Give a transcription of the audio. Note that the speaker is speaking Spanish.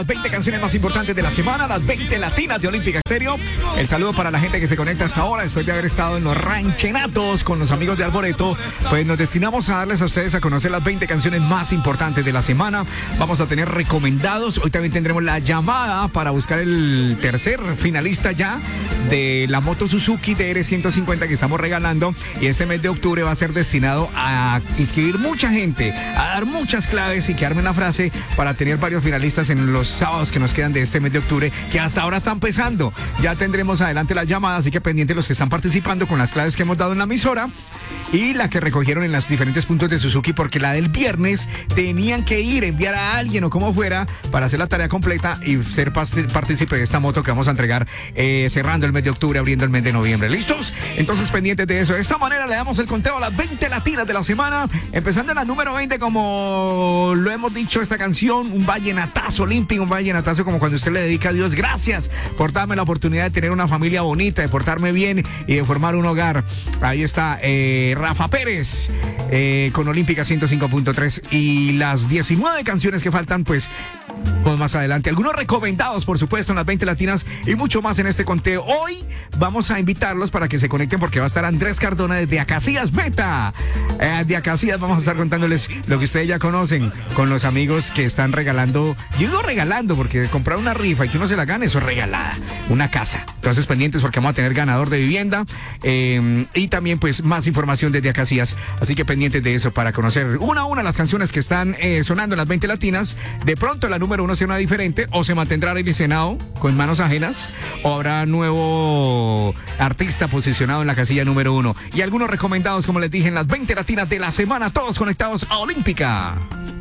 20 canciones más importantes de la semana, las 20 latinas de Olímpica Estéreo. El saludo para la gente que se conecta hasta ahora después de haber estado en los ranchenatos con los amigos de Arboreto. Pues nos destinamos a darles a ustedes a conocer las 20 canciones más importantes de la semana. Vamos a tener recomendados. Hoy también tendremos la llamada para buscar el tercer finalista ya de la moto Suzuki TR150 que estamos regalando. Y este mes de octubre va a ser destinado a inscribir mucha gente, a dar muchas claves y quedarme en la frase para tener varios finalistas en los sábados que nos quedan de este mes de octubre, que hasta ahora están empezando. Ya tendremos adelante las llamadas, así que pendientes los que están participando con las claves que hemos dado en la emisora y la que recogieron en los diferentes puntos de Suzuki, porque la del viernes tenían que ir, enviar a alguien o como fuera para hacer la tarea completa y ser partícipe de esta moto que vamos a entregar cerrando el mes de octubre, abriendo el mes de noviembre. ¿Listos? Entonces pendientes de eso. De esta manera le damos el conteo a las 20 latinas de la semana, empezando en la número 20, como lo hemos dicho, esta canción, un vallenatazo olímpico, un vallenatazo como cuando usted le dedica a Dios. Gracias por darme la oportunidad de tener una familia bonita, de portarme bien y de formar un hogar. Ahí está Rafa Pérez con Olímpica 105.3 y las 19 canciones que faltan, pues más adelante. Algunos recomendados, por supuesto, en las 20 latinas y mucho más en este conteo. Hoy vamos a invitarlos para que se conecten porque va a estar Andrés Cardona desde Acacías Meta. De Acacías vamos a estar contándoles lo que ustedes ya conocen con los amigos que están regalando. Yo digo regalando porque comprar una rifa y que uno se la gane, eso es regalada. Una casa. Entonces pendientes porque vamos a tener ganador de vivienda y también pues más información desde Acacías. Así que pendientes de eso para conocer una a una las canciones que están sonando en las 20 latinas. De pronto la número uno sea una diferente, o se mantendrá el Senado con manos ajenas, o habrá nuevo artista posicionado en la casilla número 1. Y algunos recomendados, como les dije, en las 20 latinas de la semana, todos conectados a Olímpica.